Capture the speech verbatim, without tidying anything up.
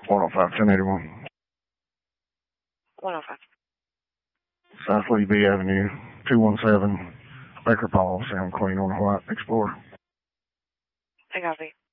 one oh five, ten eighty-one. one oh five. South Lee B Avenue, two one seven, Baker Paul, Sound Queen on a white Explorer. I copy.